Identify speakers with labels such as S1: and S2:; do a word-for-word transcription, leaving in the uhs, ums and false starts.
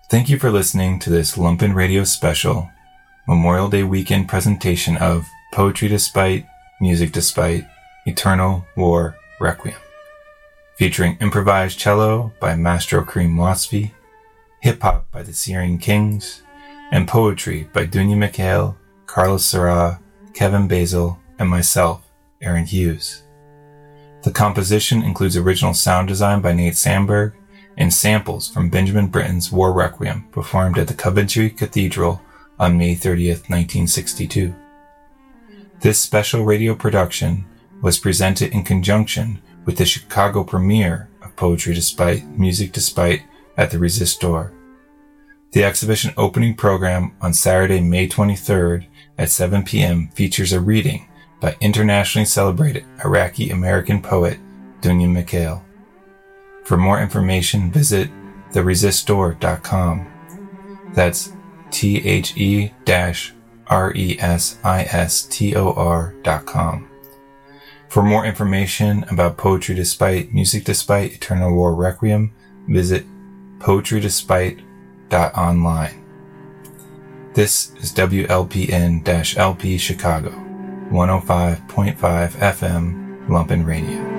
S1: Thank you for listening to this Lumpen Radio special Memorial Day weekend presentation of Poetry Despite, Music Despite, Eternal War Requiem, featuring improvised cello by Mastro Kareem Wasfi, hip-hop by the Syrian Kings, and poetry by Dunya Mikhail, Carlos Sarah, Kevin Basil, and myself, Aaron Hughes. The composition includes original sound design by Nate Sandberg and samples from Benjamin Britten's War Requiem performed at the Coventry Cathedral on May thirtieth, nineteen sixty-two. This special radio production was presented in conjunction with the Chicago premiere of Poetry Despite, Music Despite at the Resistor. The exhibition opening program on Saturday, May twenty-third at seven p.m. features a reading by internationally celebrated Iraqi-American poet Dunya Mikhail. For more information, visit the resistor dot com. That's T H E R E S I S T O R dot com. For more information about Poetry Despite, Music Despite, Eternal War Requiem, visit poetry despite dot online. This is W L P N L P Chicago, one oh five point five F M Lumpen Radio.